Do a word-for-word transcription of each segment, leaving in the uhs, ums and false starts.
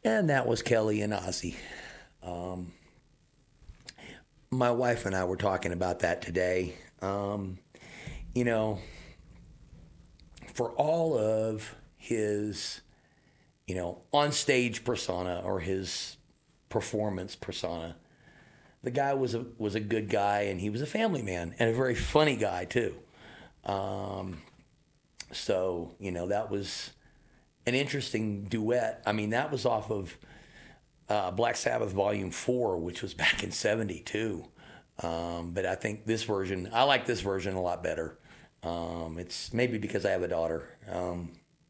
And that was Kelly and Ozzy. Um, my wife and I were talking about that today. Um, you know, for all of his, you know, on stage persona or his performance persona, the guy was a was a good guy, and he was a family man and a very funny guy too. Um, so you know that was an interesting duet. I mean, that was off of uh, Black Sabbath Volume Four, which was back in seventy-two. Um, but I think this version, I like this version a lot better. Um, it's maybe because I have a daughter. Um,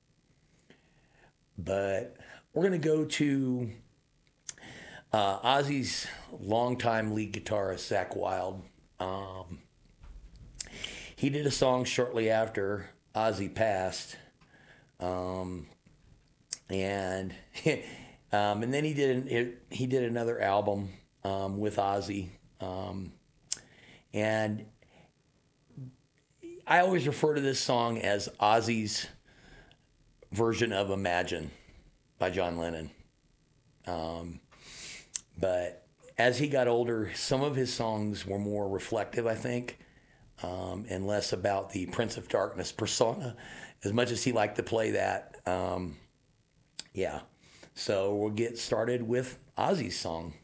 but we're going to go to uh, Ozzy's longtime lead guitarist, Zakk Wylde. Um, he did a song shortly after Ozzy passed. Um, and um, and then he did an, he did another album um, with Ozzy. Um, and I always refer to this song as Ozzy's version of Imagine by John Lennon. Um, but as he got older, some of his songs were more reflective, I think, um, and less about the Prince of Darkness persona, as much as he liked to play that. Um, yeah. So we'll get started with Ozzy's song.